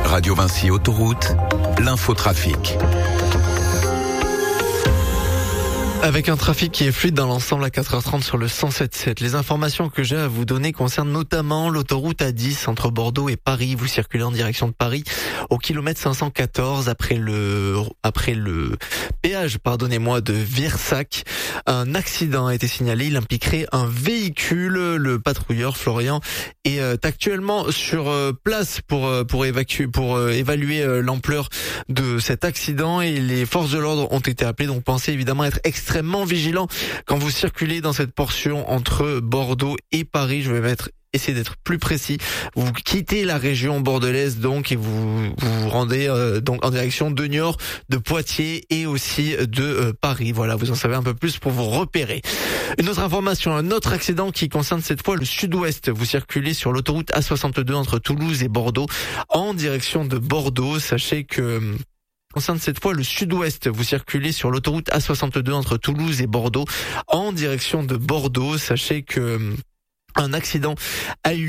Radio Vinci Autoroute, l'infotrafic. Avec un trafic qui est fluide dans l'ensemble à 4h30 sur le 107.7. Les informations que j'ai à vous donner concernent notamment l'autoroute A10 entre Bordeaux et Paris. Vous circulez en direction de Paris au kilomètre 514 après le péage, de Virsac. Un accident a été signalé. Il impliquerait un véhicule. Le patrouilleur Florian est actuellement sur place pour évaluer l'ampleur de cet accident et les forces de l'ordre ont été appelées. Donc pensez évidemment être extrêmement vigilant quand vous circulez dans cette portion entre Bordeaux et Paris. Je vais essayer d'être plus précis. Vous quittez la région bordelaise donc et vous rendez donc en direction de Niort, de Poitiers et aussi de Paris. Voilà, vous en savez un peu plus pour vous repérer. Une autre information, un autre accident qui concerne cette fois le sud-ouest. Vous circulez sur l'autoroute A62 entre Toulouse et Bordeaux en direction de Bordeaux. Sachez que concerne cette fois le sud-ouest. Vous circulez sur l'autoroute A62 entre Toulouse et Bordeaux en direction de Bordeaux. Sachez que un accident a eu